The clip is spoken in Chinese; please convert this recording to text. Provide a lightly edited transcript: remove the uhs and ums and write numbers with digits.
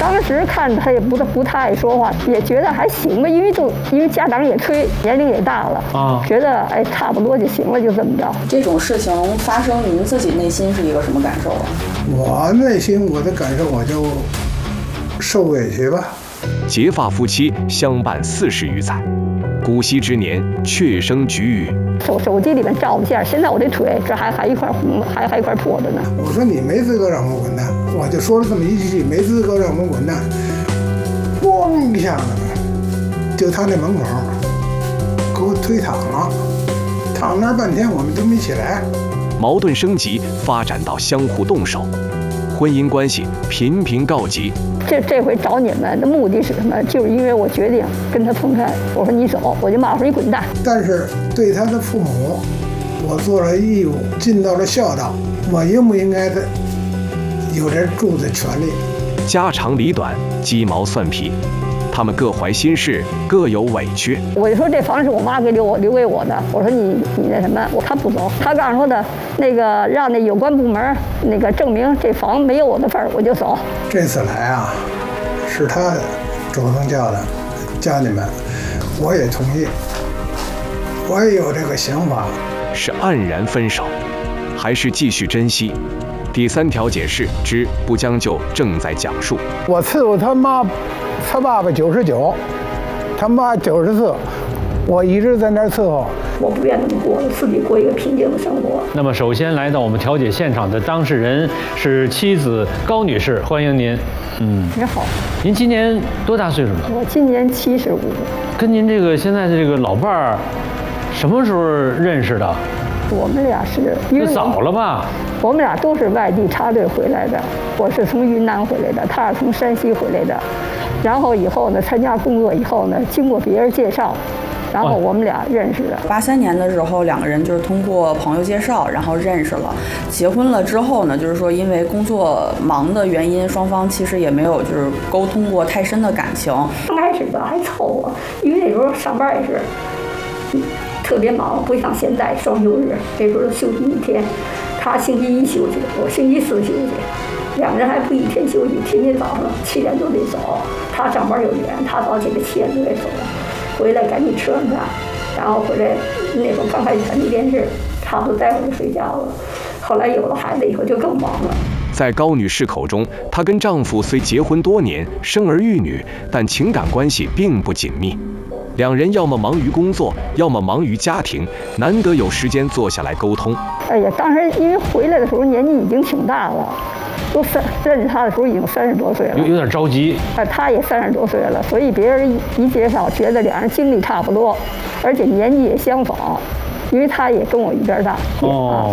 当时看他也不太爱说话，也觉得还行吧，因为家长也催，年龄也大了啊，觉得哎差不多就行了，就这么着。 这种事情发生，您自己内心是一个什么感受啊？ 我内心我的感受，我就受委屈吧。 结发夫妻相伴40余载，古稀之年却生菊雨。 手机里面照不见，现在我这腿这还一块红的，还一块破的呢。 我说你没资格让我滚蛋，我就说了这么一句，没资格让我滚蛋。咣一下子，就他那门口给我推躺了，躺那半天我们都没起来。 矛盾升级，发展到相互动手，婚姻关系频频告急。 这回找你们的目的是什么？就是因为我决定跟他分开。我说你走，我就骂我说你滚蛋。 但是对他的父母，我做了义务，尽到了孝道，我应不应该的有人住的权利？ 家长里短，鸡毛蒜皮，他们各怀心事，各有委屈。 我就说这房是我妈留给我的。我说你那什么，他不走，他告诉说的那个让那有关部门那个证明这房没有我的份儿，我就走。 这次来啊，是他主动叫的，叫你们，我也同意，我也有这个想法。 是黯然分手，还是继续珍惜？第3条解释之不将就正在讲述。 我伺候他妈，他爸爸99，他妈94，我一直在那儿伺候。 我不愿这么过，自己过一个平静的生活。 那么，首先来到我们调解现场的当事人是妻子高女士，欢迎您。 你好， 您今年多大岁数了？ 我今年75。 跟您这个现在的这个老伴儿，什么时候认识的？ 我们俩是因为早了吧？ 我们俩都是外地插队回来的，我是从云南回来的，他是从山西回来的。然后以后呢，参加工作以后呢，经过别人介绍，然后我们俩认识的。 83年的时候，2个人就是通过朋友介绍，然后认识了。结婚了之后呢，就是说因为工作忙的原因，双方其实也没有就是沟通过太深的感情。 刚开始吧还凑合，因为那时候上班也是特别忙，不像现在双休日，这时候休息1天，他星期1休息，我星期4休息。2个人还不一天休息，天天早上7点多得走。他上班又远，他早起来7点多得走，回来赶紧吃完饭，然后回来那会儿刚开始看电视，差不多待会儿就睡觉了。后来有了孩子以后就更忙了。 在高女士口中，她跟丈夫虽结婚多年，生儿育女，但情感关系并不紧密。2人要么忙于工作，要么忙于家庭，难得有时间坐下来沟通。 哎呀，当时因为回来的时候年纪已经挺大了，认识他的时候已经30多岁了， 有点着急。 他也30多岁了，所以别人一介绍，觉得2人经历差不多，而且年纪也相仿，因为他也跟我一边大。